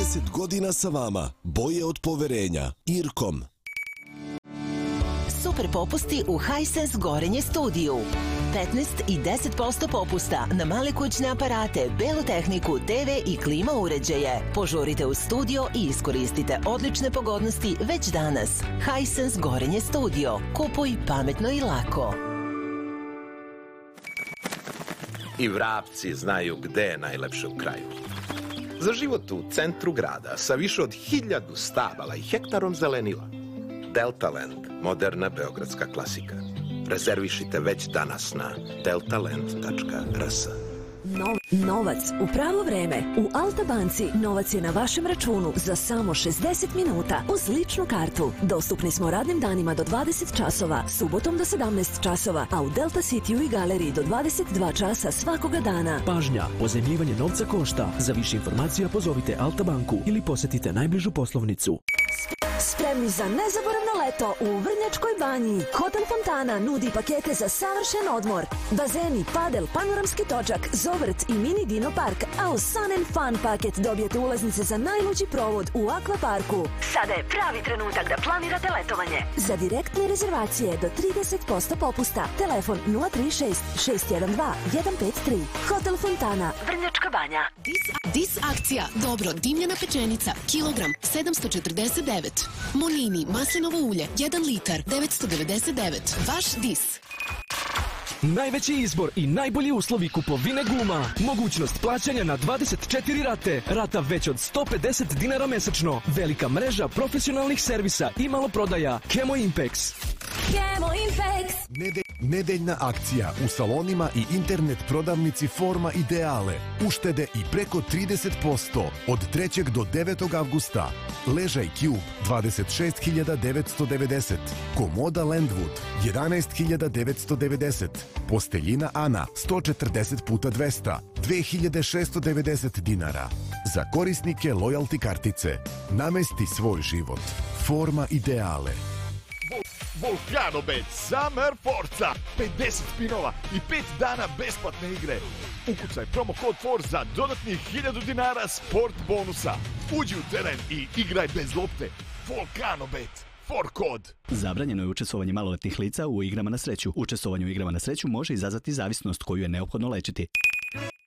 30 godina sa vama. Boje od poverenja. Irkom. Super popusti u Hisense Gorenje studiju. 15 i 10% popusta na male kućne aparate, belu tehniku, TV i klima uređaje. Požurite u studio i iskoristite odlične pogodnosti već danas. Hisense Gorenje studio. Kupuj pametno i lako. I vrapci znaju gde je najlepše u kraju. Za život u centru grada sa više od 1000 stabala i hektarom zelenila. Deltaland, moderna beogradska klasika. Rezervišite već danas na deltaland.rs. Novac u pravo vreme. U Alta banci novac je na vašem računu za samo 60 minuta uz ličnu kartu. Dostupni smo radnim danima do 20 časova, subotom do 17 časova, a u Delta Cityu i galeriji do 22 časa svakoga dana. Pažnja, pozajmljivanje novca košta. Za više informacija pozovite Alta banku ili posetite najbližu poslovnicu. Spremni za nezaboravno leto u Vrnjačkoj banji. Hotel Fontana nudi pakete za savršen odmor. Bazeni, padel, panoramski točak, zovrt i mini dino park. A u Sun and Fun paket dobijete ulaznice za najluđi provod u Akvaparku. Sada je pravi trenutak da planirate letovanje. Za direktne rezervacije do 30% popusta. Telefon 036 612 153. Hotel Fontana, Vrnjačka banja. Dis akcija. Dobro, dimljena pečenica. Kilogram 749. Molini, maslinovo ulje, 1 litar, 999. Vaš Dis. Najveći izbor i najbolji uslovi kupovine guma. Mogućnost plaćanja na 24 rate. Rata već od 150 dinara mesečno. Velika mreža profesionalnih servisa i maloprodaja. Kemo Impex. Kemo Impex. Nedeljna akcija u salonima i internet prodavnici Forma Ideale. Uštede i preko 30% od 3. do 9. avgusta. Ležaj Cube 26.990. Komoda Landwood 11.990. Posteljina Ana 140x200 2690 dinara. Za korisnike loyalty kartice. Namesti svoj život. Forma Ideale. Volcano Bet Summer Forza, 50 spinova i 5 dana besplatne igre. Ukucaj promo kod FOR za dodatnih 1000 dinara sport bonusa. Uđi u teren i igraj bez lopte. Volcano Bet, FOR kod. Zabranjeno je učestvovanje maloletnih lica u igrama na sreću. Učestvovanje u igrama na sreću može izazvati zavisnost koju je neophodno lečiti.